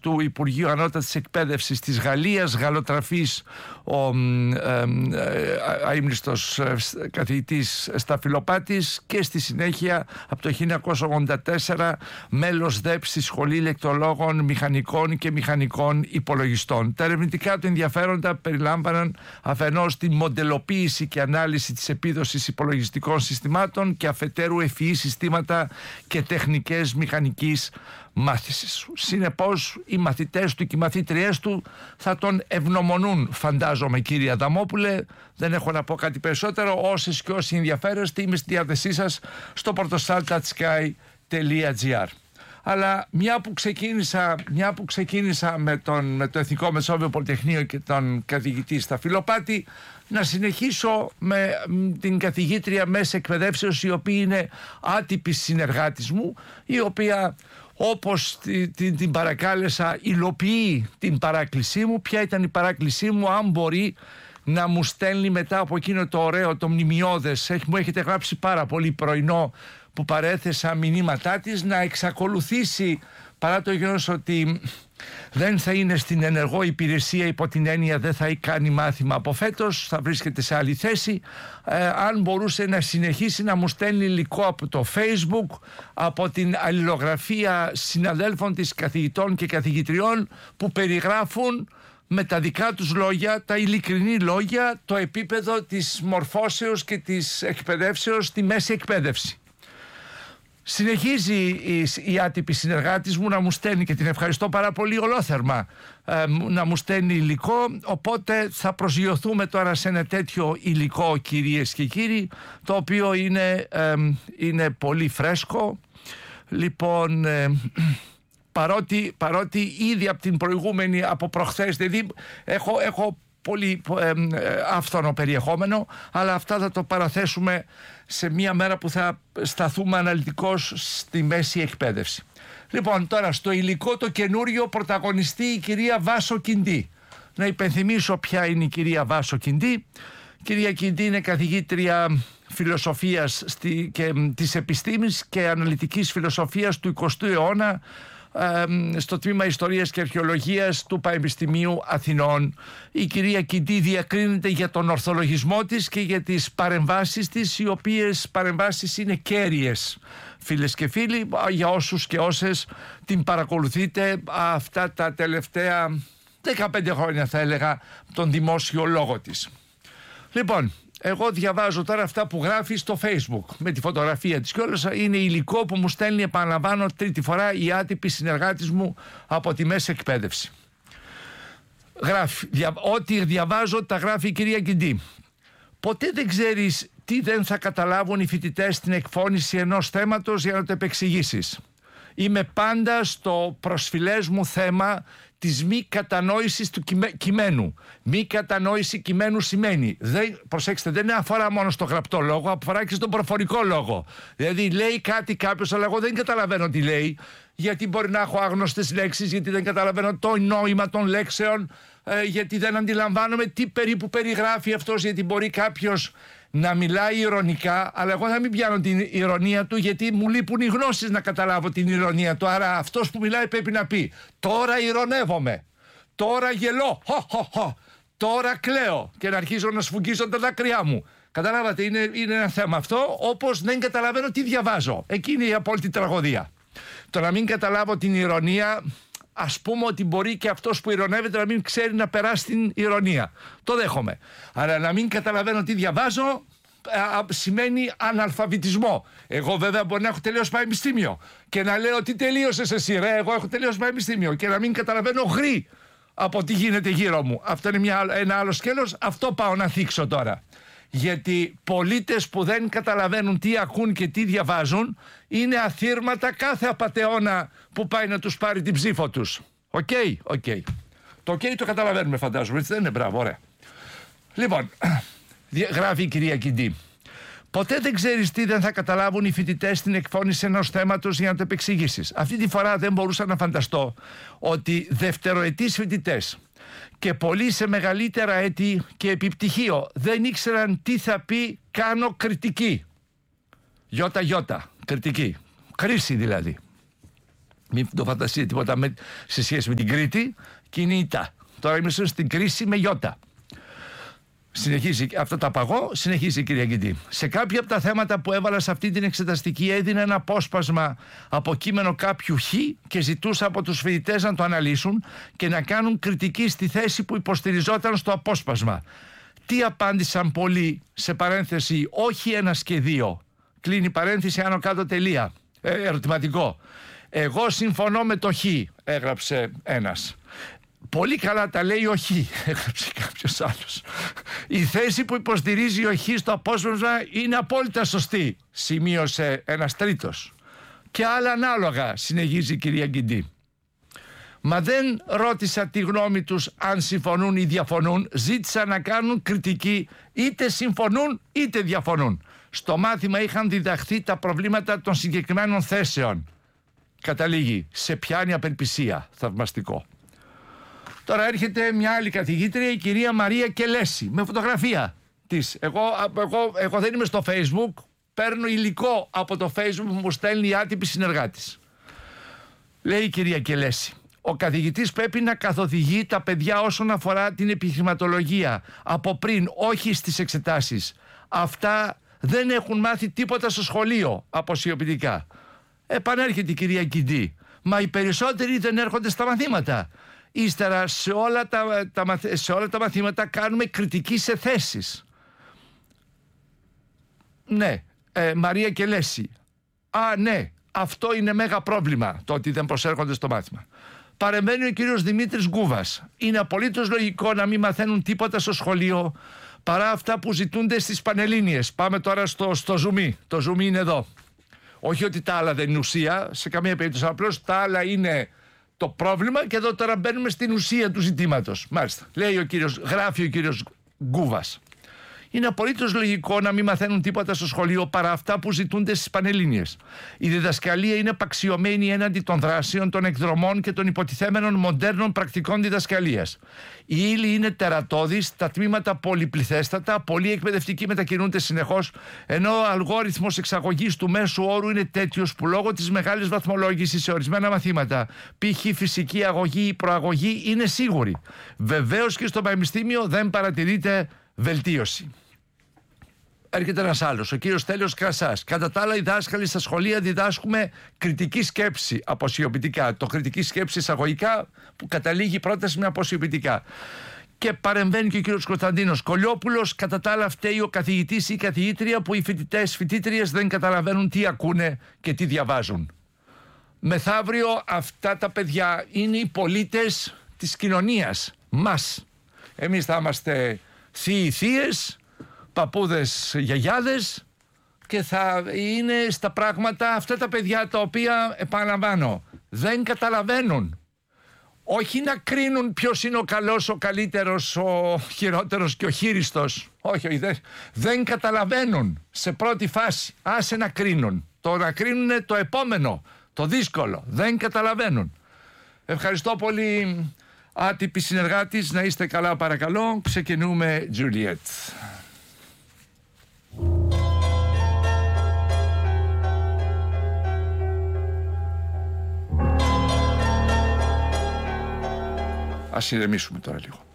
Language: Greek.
του Υπουργείου Ανώτατης Εκπαίδευσης της Γαλλίας, γαλλοτραφής ο αείμνηστος καθηγητής Σταφυλοπάτης, και στη συνέχεια από το 1984 μέλος ΔΕΠ στη Σχολή Ηλεκτρολόγων, Μηχανικών και Μηχανικών Υπολογιστών. Τα ερευνητικά του ενδιαφέροντα περιλάμβαναν αφενός τη μοντελοποίηση και ανάλυση της επίδοσης υπολογιστικών συστημάτων και αφετέρου ευφυή συστήματα και τεχνικές μηχανικής μάθησης. Συνεπώς οι μαθητές του και οι μαθήτριές του θα τον ευγνωμονούν, φαντάζομαι, κύριε Αδαμόπουλε. Δεν έχω να πω κάτι περισσότερο. Όσες και όσοι ενδιαφέρεστε, είμαι στη διάθεσή σας στο portosaltatsky.gr. Αλλά μια που ξεκίνησα με το Εθνικό Μεσόβιο Πολυτεχνείο και τον καθηγητή Σταφυλοπάτη, να συνεχίσω με την καθηγήτρια Μέσης Εκπαιδεύσεως, η οποία είναι άτυπη συνεργάτης μου, η οποία, όπως την παρακάλεσα, υλοποιεί την παράκλησή μου. Ποια ήταν η παράκλησή μου? Αν μπορεί να μου στέλνει μετά από εκείνο το ωραίο, το μνημειώδες, μου έχετε γράψει πάρα πολύ πρωινό που παρέθεσα μηνύματά της, να εξακολουθήσει, παρά το γεγονός ότι δεν θα είναι στην ενεργό υπηρεσία, υπό την έννοια δεν θα κάνει μάθημα από φέτος, θα βρίσκεται σε άλλη θέση, αν μπορούσε να συνεχίσει να μου στέλνει υλικό από το Facebook, από την αλληλογραφία συναδέλφων της, καθηγητών και καθηγητριών, που περιγράφουν με τα δικά τους λόγια, τα ειλικρινή λόγια, το επίπεδο της μορφώσεως και της εκπαιδεύσεως στη μέση εκπαίδευση. Συνεχίζει η άτυπη συνεργάτης μου να μου στέλνει, και την ευχαριστώ πάρα πολύ ολόθερμα, να μου στέλνει υλικό, οπότε θα προσγειωθούμε τώρα σε ένα τέτοιο υλικό, κυρίες και κύριοι, το οποίο είναι πολύ φρέσκο. Λοιπόν, παρότι ήδη από την προηγούμενη, από προχθές, δηλαδή έχω πολύ άφθονο περιεχόμενο, αλλά αυτά θα το παραθέσουμε σε μια μέρα που θα σταθούμε αναλυτικώς στη μέση εκπαίδευση. Λοιπόν, τώρα στο υλικό το καινούριο πρωταγωνιστεί η κυρία Βάσο Κιντή. Να υπενθυμίσω ποια είναι η κυρία Βάσο Κιντή. Η κυρία Κιντή είναι καθηγήτρια φιλοσοφίας και της επιστήμης και αναλυτικής φιλοσοφίας του 20ου αιώνα στο τμήμα Ιστορίας και Αρχαιολογίας του Πανεπιστημίου Αθηνών. Η κυρία Κιντή διακρίνεται για τον ορθολογισμό της και για τις παρεμβάσεις της, οι οποίες παρεμβάσεις είναι κέρυες, φίλες και φίλοι, για όσους και όσες την παρακολουθείτε αυτά τα τελευταία 15 χρόνια, θα έλεγα, τον δημόσιο λόγο της. Λοιπόν, εγώ διαβάζω τώρα αυτά που γράφει στο Facebook με τη φωτογραφία της, και όλος είναι υλικό που μου στέλνει, επαναλαμβάνω, τρίτη φορά, η άτυπη συνεργάτης μου από τη μέση εκπαίδευση. Γράφει, ό,τι διαβάζω τα γράφει η κυρία Κιντή. Ποτέ δεν ξέρεις τι δεν θα καταλάβουν οι φοιτητές στην εκφώνηση ενός θέματος για να το επεξηγήσεις. Είμαι πάντα στο προσφυλές μου θέμα της μη κατανόησης του κειμένου. Μη κατανόηση κειμένου σημαίνει, προσέξτε, δεν αφορά μόνο στο γραπτό λόγο, αφορά και στον προφορικό λόγο. Δηλαδή λέει κάτι κάποιος, αλλά εγώ δεν καταλαβαίνω τι λέει, γιατί μπορεί να έχω άγνωστες λέξεις, γιατί δεν καταλαβαίνω το νόημα των λέξεων, γιατί δεν αντιλαμβάνομαι τι περίπου περιγράφει αυτός, γιατί μπορεί κάποιος να μιλάει ηρωνικά, αλλά εγώ θα μην πιάνω την ηρωνία του, γιατί μου λείπουν οι γνώσεις να καταλάβω την ηρωνία του. Άρα αυτός που μιλάει πρέπει να πει: τώρα ηρωνεύομαι, τώρα γελώ, τώρα κλαίω, και να αρχίζω να σφουγγίζω τα δάκρυά μου. Καταλάβατε, είναι ένα θέμα αυτό, όπως δεν καταλαβαίνω τι διαβάζω. Εκεί είναι η απόλυτη τραγωδία. Το να μην καταλάβω την ηρωνία, ας πούμε ότι μπορεί και αυτός που ηρωνεύεται να μην ξέρει να περάσει την ηρωνία. Το δέχομαι. Αλλά να μην καταλαβαίνω τι διαβάζω σημαίνει αναλφαβητισμό. Εγώ βέβαια μπορεί να έχω τελειώσει πανεπιστήμιο και να λέω: τι τελείωσες εσύ, ρε? Εγώ έχω τελειώσει πανεπιστήμιο, και να μην καταλαβαίνω γρή από τι γίνεται γύρω μου. Αυτό είναι ένα άλλο σκέλος. Αυτό πάω να θίξω τώρα. Γιατί πολίτες που δεν καταλαβαίνουν τι ακούν και τι διαβάζουν είναι αθήρματα κάθε απατεώνα που πάει να τους πάρει την ψήφο τους. Οκ. Το οκ το καταλαβαίνουμε, φαντάζομαι, έτσι δεν είναι? Μπράβο, ωραία. Λοιπόν, γράφει η κυρία Κιντή: ποτέ δεν ξέρεις τι δεν θα καταλάβουν οι φοιτητές στην εκφώνηση ενός θέματος για να το επεξηγήσεις. Αυτή τη φορά δεν μπορούσα να φανταστώ ότι δευτεροετής φοιτητές και πολλοί σε μεγαλύτερα έτη και επιπτυχίο δεν ήξεραν τι θα πει κάνω κριτική. Γιώτα, κριτική. Κρίση δηλαδή. Μην το φανταστείτε τίποτα σε σχέση με την Κρήτη, και είναι ΙΤΑ. Τώρα είμαστε στην κρίση με Ιώτα. Συνεχίζει, αυτό το απαγώ, συνεχίζει η κυρία Γκιντή. Σε κάποια από τα θέματα που έβαλα σε αυτή την εξεταστική έδινα ένα απόσπασμα από κείμενο κάποιου Χ και ζητούσα από τους φοιτητές να το αναλύσουν και να κάνουν κριτική στη θέση που υποστηριζόταν στο απόσπασμα. Τι απάντησαν πολλοί, σε παρένθεση, όχι ένας και δύο, κλείνει παρένθεση, άνω κάτω τελεία, ερωτηματικό. Εγώ συμφωνώ με το Χ, έγραψε ένας. Πολύ καλά τα λέει ο Χ, έγραψε κάποιος άλλος. Η θέση που υποστηρίζει ο Χ στο απόσπασμα είναι απόλυτα σωστή, σημείωσε ένας τρίτος. Και άλλα ανάλογα, συνεχίζει η κυρία Γκιντή. Μα δεν ρώτησα τη γνώμη τους αν συμφωνούν ή διαφωνούν, ζήτησα να κάνουν κριτική, είτε συμφωνούν είτε διαφωνούν. Στο μάθημα είχαν διδαχθεί τα προβλήματα των συγκεκριμένων θέσεων. Καταλήγει, σε πιάνει απελπισία, θαυμαστικό. Τώρα έρχεται μια άλλη καθηγήτρια, η κυρία Μαρία Κελέση, με φωτογραφία της. Εγώ δεν είμαι στο Facebook, παίρνω υλικό από το Facebook που μου στέλνει η άτυπη συνεργάτης. Λέει η κυρία Κελέση, ο καθηγητής πρέπει να καθοδηγεί τα παιδιά όσον αφορά την επιχειρηματολογία από πριν, όχι στις εξετάσεις. Αυτά δεν έχουν μάθει τίποτα στο σχολείο, αποσιοποιητικά. Επανέρχεται η κυρία Γκιντή. Μα οι περισσότεροι δεν έρχονται στα μαθήματα. Ύστερα σε όλα τα μαθήματα κάνουμε κριτική σε θέσεις. Ναι, Μαρία Κελέση. Ναι, αυτό είναι μέγα πρόβλημα, το ότι δεν προσέρχονται στο μάθημα. Παρεμβαίνει ο κύριος Δημήτρης Γκούβας. Είναι απολύτως λογικό να μην μαθαίνουν τίποτα στο σχολείο παρά αυτά που ζητούνται στις Πανελλήνιες. Πάμε τώρα στο ζουμί. Το ζουμί είναι εδώ. Όχι ότι τα άλλα δεν είναι ουσία, σε καμία περίπτωση. Απλώς τα άλλα είναι το πρόβλημα και εδώ τώρα μπαίνουμε στην ουσία του ζητήματος. Μάλιστα. Γράφει ο κύριος Γκούβας. Είναι απολύτως λογικό να μην μαθαίνουν τίποτα στο σχολείο παρά αυτά που ζητούνται στις Πανελλήνιες. Η διδασκαλία είναι παξιωμένη έναντι των δράσεων, των εκδρομών και των υποτιθέμενων μοντέρνων πρακτικών διδασκαλίας. Η ύλη είναι τερατώδης, τα τμήματα πολυπληθέστατα, πολλοί εκπαιδευτικοί μετακινούνται συνεχώς, ενώ ο αλγόριθμος εξαγωγής του μέσου όρου είναι τέτοιος που λόγω της μεγάλης βαθμολόγησης σε ορισμένα μαθήματα, π.χ. φυσική αγωγή ή προαγωγή, είναι σίγουρη. Βεβαίως και στο πανεπιστήμιο δεν παρατηρείται βελτίωση. Έρχεται ένας άλλος, ο κύριος Τέλειος Κρασάς. Κατά τα άλλα, οι δάσκαλοι στα σχολεία διδάσκουμε κριτική σκέψη αποσιοποιητικά. Το κριτική σκέψη εισαγωγικά που καταλήγει η πρόταση με αποσιοποιητικά. Και παρεμβαίνει και ο κύριος Κωνσταντίνος Κολιόπουλος. Κατά τα άλλα, φταίει ο καθηγητής ή η καθηγήτρια που οι φοιτήτριες δεν καταλαβαίνουν τι ακούνε και τι διαβάζουν. Μεθαύριο αυτά τα παιδιά είναι οι πολίτες της κοινωνίας μας. Εμείς θα είμαστε θείοι, θείες, παππούδες, γιαγιάδες και θα είναι στα πράγματα αυτά τα παιδιά τα οποία, επαναλαμβάνω, δεν καταλαβαίνουν. Όχι να κρίνουν ποιος είναι ο καλός, ο καλύτερος, ο χειρότερος και ο χείριστος. Όχι, δεν καταλαβαίνουν σε πρώτη φάση. Άσε να κρίνουν. Το να κρίνουν είναι το επόμενο, το δύσκολο. Δεν καταλαβαίνουν. Ευχαριστώ πολύ, άτυπη συνεργάτης. Να είστε καλά παρακαλώ. Ξεκινούμε, Τζουλιέτ. Ας ηρεμήσουμε τώρα λίγο.